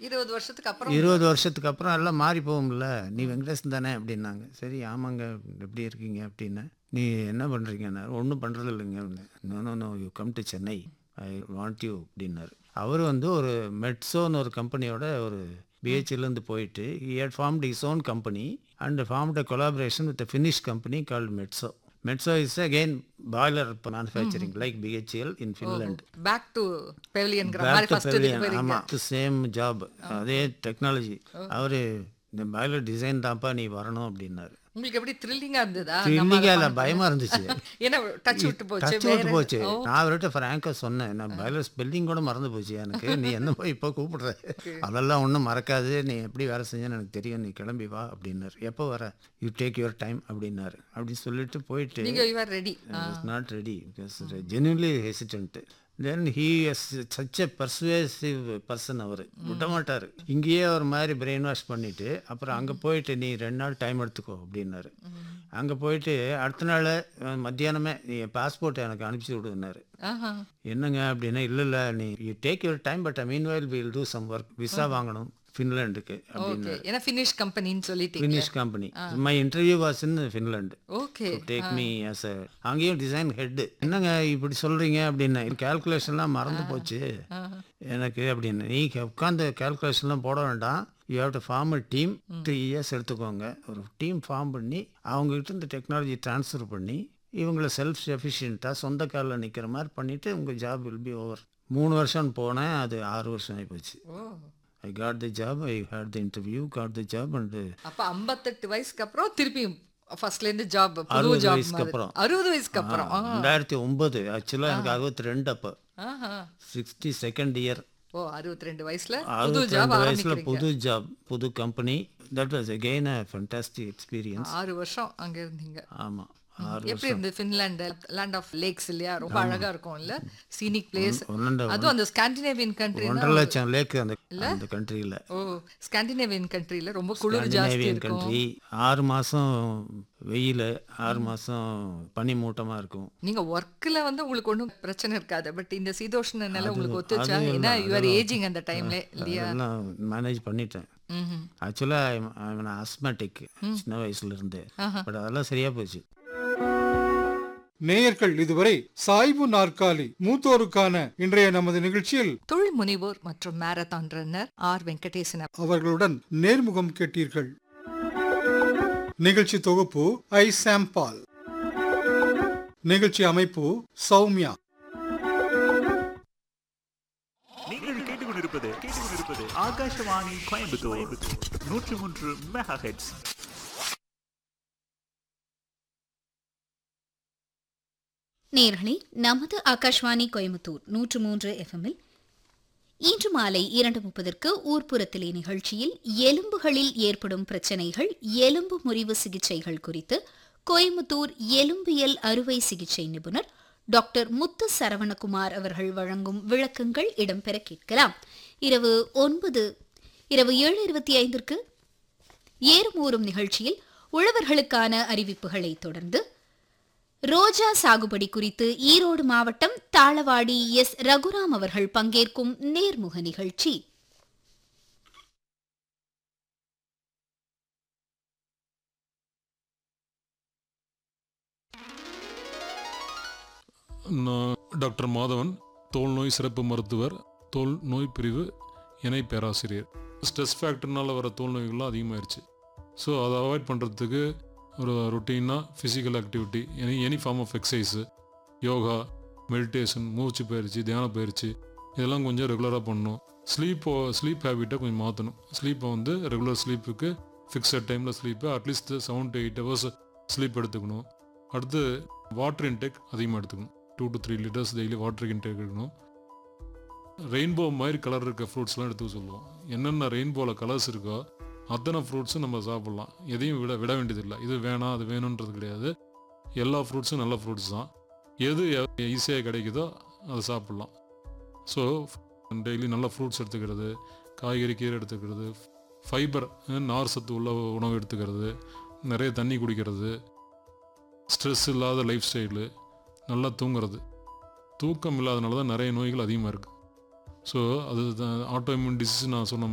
20 வருஷத்துக்கு அப்புறம் 20 வருஷத்துக்கு அப்புறம் எல்லாம் மாறி போகும்ல. நீ வெங்கடேசன் தானே அப்படின்னாங்க. சரி ஆமாங்க எப்படி இருக்கீங்க அப்படின்னேன். நீ என்ன பண்ணுறீங்கன்னாரு. ஒன்றும் பண்ணுறது இல்லைங்க அப்படின்னேன். No no no you come to Chennai I want you அப்படின்னாரு. அவர் வந்து ஒரு மெட்ஸோன்னு ஒரு கம்பெனியோட ஒரு பிஹெச்லேருந்து போயிட்டு he had formed his own company and formed a collaboration with a Finnish company called Metso. Metso is again boiler manufacturing like BHEL in Finland. Back to பெவிலியன்ங்கிற back மாதிரி to first இதுக்கு pavilion போறீங்க. ஆமாம் same job அதே technology. அவர் இந்த boiler design தான்ப்பா நீ வரணும் அப்படின்னாரு. உங்களுக்கு எப்படி த்ரில்லிங்கா இருந்ததா? த்ரில்லிங்காக இல்லை பயமாக இருந்துச்சு. ஏன்னா டச் விட்டு போச்சு. டச் விட்டு வேற போச்சு. நான் அவர்கிட்ட ஃப்ராங்காக சொன்னேன், நான் பாய்லர் ஸ்பெல்லிங் கூட மறந்து போச்சு எனக்கு. நீ என்ன போய் இப்போ கூப்பிடுற, அதெல்லாம் ஒன்றும் மறக்காது, நீ எப்படி வேலை செஞ்சேன்னு எனக்கு தெரியும், நீ கிளம்பி வா அப்படின்னாரு. எப்போ வர, யூ டேக் யுவர் டைம் அப்படின்னாரு. அப்படி சொல்லிட்டு போயிட்டு நீங்க you are ready. Not ready because genuinely hesitant. Then he is such a persuasive person. அவர் விட மாட்டார். இங்கேயே ஒரு மாதிரி பிரெயின் வாஷ் பண்ணிவிட்டு அப்புறம் அங்கே போயிட்டு நீ 2 நாள் டைம் எடுத்துக்கோ அப்படின்னாரு. அங்கே போயிட்டு அடுத்த நாள் மத்தியானமே நீ பாஸ்போர்ட் எனக்கு அனுப்பிச்சி விடுனாரு. என்னங்க அப்படின்னா இல்லை நீ you take your time but meanwhile will do some work. Visa வாங்கணும் ஃபின்லாண்டுக்கு அப்படின்னு. ஏன்னா ஃபினிஷ் கம்பெனின்னு சொல்லிட்டீங்க. Finish company. My interview was in Finland. Okay. Take me as a அங்கேயும் டிசைன் ஹெட். என்னங்க இப்படி சொல்கிறீங்க அப்படின்னு. கேல்குலேஷன்லாம் மறந்து போச்சு எனக்கு அப்படின்னு. நீ உட்காந்து கேல்குலேஷன்லாம் போட வேண்டாம். You have to form a team. 3 years எடுத்துக்கோங்க. ஒரு டீம் ஃபார்ம் பண்ணி அவங்ககிட்ட இந்த டெக்னாலஜி ட்ரான்ஸ்ஃபர் பண்ணி இவங்கள செல்ஃப் எஃபிஷியண்ட்டாக சொந்த காலில் நிற்கிற மாதிரி பண்ணிவிட்டு உங்கள் ஜாப் வில் பி ஓவர். 3 வருஷம் போனேன். அது 6 வருஷம் ஆகிப்போச்சு. I got the job, I had the interview, got the job and அப்ப 58 வயசுக்கு அப்புறம் திருப்பி ஃபர்ஸ்ட்ல இருந்து ஜாப், புது 60 ஜாப் வயசுக்கு அப்புறம். 60 வயசுக்கு அப்புறம். 2009 ஆக்சுவலாக எனக்கு 62 அப்போ. 62nd year. ஓ 62 வயசுல புது ஜாப் 62 வயசுல ஆரம்பிக்கிறீங்க. புது ஜாப், புது company. That was again a fantastic experience. 6 வருஷம் அங்க இருந்தீங்க. ஆமாம் 6 எப்படி வருஷம். இருந்து ஃபின்லாண்ட் லேண்ட் ஆஃப் லேக்ஸ் இல்லையா? ரொம்ப அழகா இருக்கும் இல்ல? Scenic place. ஒன்னண்ட அதுவும் அந்த ஸ்காண்டினேவியன் கண்ட்ரி. 1.5 லட்சம் லேக் அந்த கண்ட்ரியில். ஓ ஸ்காண்டினேவியன் கண்ட்ரில ரொம்ப குளிர் ஜாஸ்தி இருக்கும். கண்ட்ரி. 6 மாதம் வெயில், 6 மாதம் பனி மூட்டமாக இருக்கும். நீங்க ஒர்க்ல வந்து உங்களுக்கு ஒன்றும் பிரச்சனை இருக்காது. பட் இந்த சீதோஷ்ண நிலை உங்களுக்கு ஒத்துச்சா? ஏன்னா யூ ஆர் ஏஜிங் அந்த டைம்ல இல்லையா? அதெல்லாம் மேனேஜ் பண்ணிட்டேன். ஆக்சுவலாக ஐ ஆஸ்மேட்டிக் சின்ன வயசுல இருந்து. பட் அதெல்லாம் சரியா போச்சு. நேயர்கள் இதுவரை சாய்வு நாற்காலி மூத்தோருக்கான இன்றைய நமது நிகழ்ச்சியில் தொழில் முனைவோர் மற்றும் மாரத்தான் ரன்னர் ஆர் வெங்கடேசன் அவர்களுடன் நேர்முகம் கேட்டீர்கள். நிகழ்ச்சி தொகுப்பு ஐ சாம்பால். நிகழ்ச்சி அமைப்பு சௌமியா. நீங்கள் கேட்டுக்கொண்டிருப்பது ஆகாஷவாணி கோயம்புத்தூர் 103 மெகாஹெர்ட்ஸ். நேயர்களே, நமது ஆகாஷ்வாணி கோயம்புத்தூர் 103 எஃப்எம்மில் இன்று மாலை 2:30 ஊர்ப்புறத்திலே நிகழ்ச்சியில் எலும்புகளில் ஏற்படும் பிரச்சனைகள், எலும்பு முறிவு சிகிச்சைகள் குறித்து கோயம்புத்தூர் எலும்பியல் அறுவை சிகிச்சை நிபுணர் டாக்டர் முத்து சரவணகுமார் அவர்கள் வழங்கும் விளக்கங்கள் இடம்பெற கேட்கலாம். இரவு 7:25 ஏறும் ஊறும் நிகழ்ச்சியில் உழவர்களுக்கான அறிவிப்புகளை தொடர்ந்து ரோஜா சாகுபடி குறித்து ஈரோடு மாவட்டம் தாளவாடி எஸ் ரகுராம் அவர்கள் பங்கேற்கும் நேர்முக நிகழ்ச்சி. நான் டாக்டர் மாதவன், தோல் நோய் சிறப்பு மருத்துவர், தோல் நோய் பிரிவு இணை பேராசிரியர். ஸ்ட்ரெஸ் ஃபேக்டர்னால் வர தோல் நோய்கள்லாம் அதிகமாகிடுச்சு. ஸோ அதை அவாய்ட் பண்ணுறதுக்கு ஒரு ரொட்டீனாக physical activity, any form of exercise, yoga, meditation, மூச்சு பயிற்சி, தியான பயிற்சி இதெல்லாம் கொஞ்சம் ரெகுலராக பண்ணணும். ஸ்லீப் ஹேபிட்டை கொஞ்சம் மாற்றணும். ஸ்லீப்பை வந்து ரெகுலர் ஸ்லீப்புக்கு ஃபிக்ஸட் டைமில் ஸ்லீப்பை அட்லீஸ்ட் 7 to 8 hours ஸ்லீப் எடுத்துக்கணும். அடுத்து வாட்டர் இன்டேக் அதிகமாக எடுத்துக்கணும். 2 to 3 liters daily water intake எடுக்கணும். ரெயின்போ மாதிரி கலர் இருக்க ஃப்ரூட்ஸ்லாம் எடுத்துக்க சொல்லுவோம். என்னென்ன ரெயின்போவில் கலர்ஸ் இருக்கோ அத்தனை ஃப்ரூட்ஸும் நம்ம சாப்பிட்லாம். எதையும் விட வேண்டியதில்லை. இது வேணாம் அது வேணுன்றது கிடையாது. எல்லா ஃப்ரூட்ஸும் நல்ல ஃப்ரூட்ஸ் தான். எது ஈஸியாக கிடைக்குதோ அதை சாப்பிட்லாம். ஸோ டெய்லி நல்ல ஃப்ரூட்ஸ் எடுத்துக்கிறது, காய்கறி கீரை எடுத்துக்கிறது, ஃபைபர் நார் சத்து உள்ள உணவு எடுத்துக்கிறது, நிறைய தண்ணி குடிக்கிறது, ஸ்ட்ரெஸ் இல்லாத லைஃப் ஸ்டைலு, நல்லா தூங்குறது. தூக்கம் இல்லாதனால தான் நிறைய நோய்கள் அதிகமாக இருக்குது. ஸோ அது ஆட்டோ இம்யூன் டிசீஸ் நான் சொன்ன